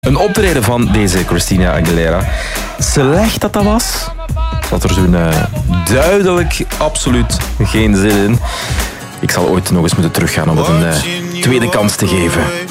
Een optreden van deze Christina Aguilera. Slecht dat was. Zat er zo'n duidelijk absoluut geen zin in. Ik zal ooit nog eens moeten teruggaan om het een tweede kans te geven.